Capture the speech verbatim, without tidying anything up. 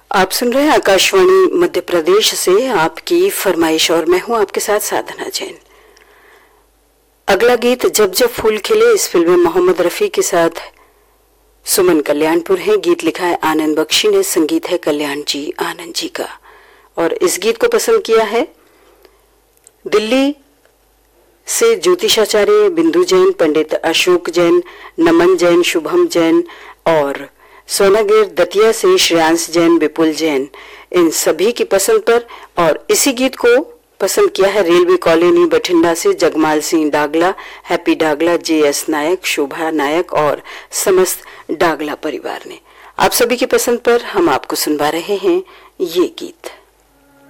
आप सुन रहे हैं आकाशवाणी मध्य प्रदेश से आपकी फरमाइश और मैं हूं आपके साथ साधना जैन। अगला गीत जब जब फूल खिले इस फिल्म में मोहम्मद रफी के साथ सुमन कल्याणपुर है। गीत लिखा है आनंद बख्शी ने, संगीत है कल्याण जी आनंद जी का। और इस गीत को पसंद किया है दिल्ली से ज्योतिषाचार्य, बिंदु जैन, पंडित अशोक जैन, नमन जैन, शुभम जैन और सोनागिर दतिया से श्रेयांश जैन, विपुल जैन, इन सभी की पसंद पर। और इसी गीत को पसंद किया है रेलवे कॉलोनी बठिंडा से जगमाल सिंह डागला, हैप्पी डागला, जे एस नायक, शोभा नायक और समस्त डागला परिवार ने। आप सभी की पसंद पर हम आपको सुनवा रहे हैं ये गीत।